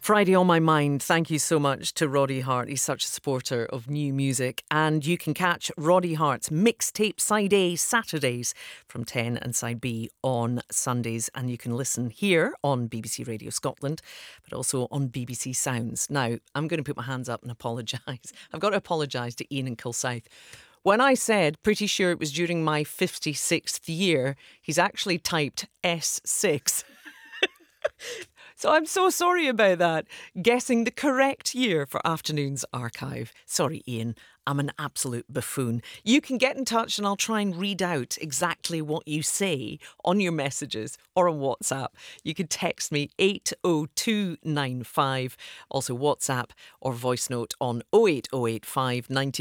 Friday on my mind. Thank you so much to Roddy Hart. He's such a supporter of new music. And you can catch Roddy Hart's mixtape Side A Saturdays from 10 and Side B on Sundays. And you can listen here on BBC Radio Scotland, but also on BBC Sounds. Now, I'm going to put my hands up and apologise. I've got to apologise to Ian in Kilsyth. When I said pretty sure it was during my 56th year, he's actually typed S6. So I'm so sorry about that. Guessing the correct year for Afternoons Archive. Sorry, Ian. I'm an absolute buffoon. You can get in touch and I'll try and read out exactly what you say on your messages or on WhatsApp. You can text me 80295. Also WhatsApp or voice note on 08085 90.